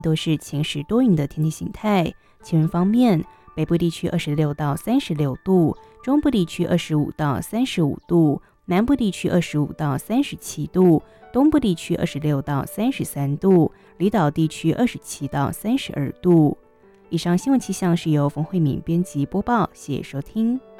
都是晴时多云的天气形态。气温方面，北部地区26到36度，中部地区25到35度，南部地区25到37度，东部地区26到33度，离岛地区27到32度。以上新闻气象是由冯慧敏编辑播报，谢谢收听。